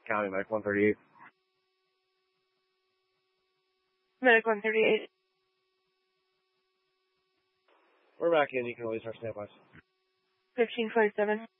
County, Medic 138. Medic 138. We're back in. You can release our standbys. 1527.